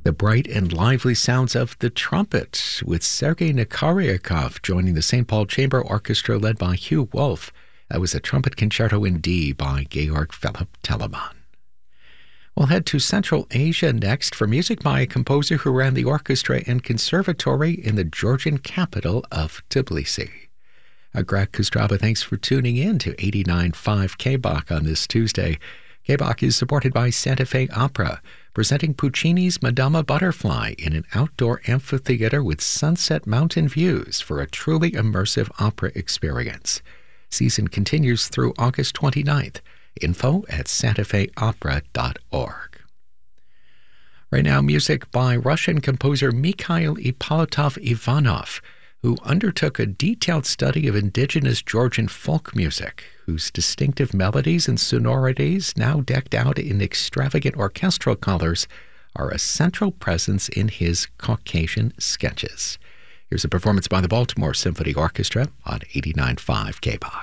the bright and lively sounds of the trumpet, with Sergei Nikaryakov joining the St. Paul Chamber Orchestra led by Hugh Wolf. That was a trumpet concerto in D by Georg Philipp Telemann. We'll head to Central Asia next for music by a composer who ran the orchestra and conservatory in the Georgian capital of Tbilisi. Greg Kostraba, thanks for tuning in to 89.5 KBAK on this Tuesday. KBAK is supported by Santa Fe Opera, presenting Puccini's Madama Butterfly in an outdoor amphitheater with sunset mountain views for a truly immersive opera experience. Season continues through August 29th. Info at santafeopera.org. Right now, music by Russian composer Mikhail Ippolitov Ivanov, who undertook a detailed study of indigenous Georgian folk music, whose distinctive melodies and sonorities, now decked out in extravagant orchestral colors, are a central presence in his Caucasian sketches. Here's a performance by the Baltimore Symphony Orchestra on 89.5 KBAK.